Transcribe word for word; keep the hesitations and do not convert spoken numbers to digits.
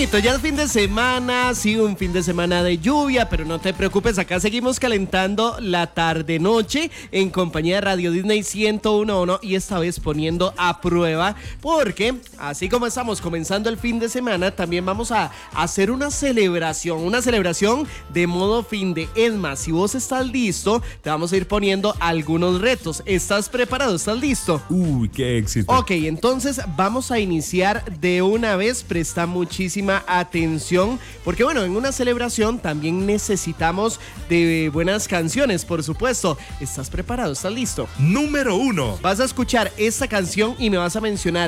bonito, ya es fin de semana, sí, un fin de semana de lluvia, pero no te preocupes, acá seguimos calentando la tarde-noche en compañía de Radio Disney ciento uno punto uno y esta vez poniendo a prueba, porque así como estamos comenzando el fin de semana, también vamos a hacer una celebración, una celebración de modo fin de. Es más, si vos estás listo, te vamos a ir poniendo algunos retos. ¿Estás preparado? ¿Estás listo? Uy, qué éxito. Ok, entonces vamos a iniciar de una vez. Presta muchísima atención, porque bueno, en una celebración también necesitamos de buenas canciones, por supuesto. ¿Estás preparado? ¿Estás listo? Número uno. Vas a escuchar esta canción y me vas a mencionar